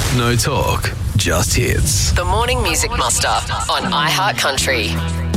No talk, just hits. The Morning Music Muster on iHeart Country.